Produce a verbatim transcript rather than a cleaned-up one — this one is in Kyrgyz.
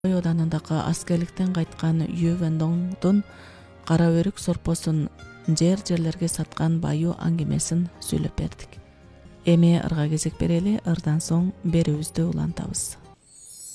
Оданындагы аскерликтен кайткан Ю Вендоңдун кара өрүк сорпосун жер жерлерге саткан баю аңгемесин сүйлөп бердик. Эми ырга кезек берели, ырдан соң берүүбүздү улантабыз.